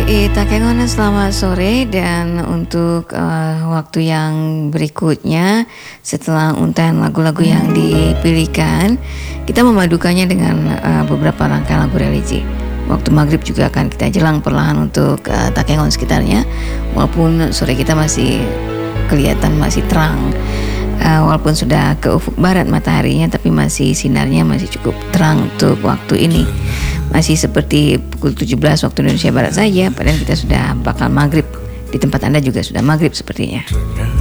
Takengon, selamat sore dan untuk waktu yang berikutnya setelah untayan lagu-lagu yang dipilihkan, kita memadukannya dengan beberapa rangkaian lagu religi. Waktu maghrib juga akan kita jelang perlahan untuk Takengon sekitarnya, walaupun sore kita masih kelihatan masih terang. Walaupun sudah ke ufuk barat mataharinya, tapi masih sinarnya masih cukup terang untuk waktu ini. Masih seperti pukul 17 waktu Indonesia Barat saja, padahal kita sudah bakal maghrib. Di tempat Anda juga sudah maghrib sepertinya.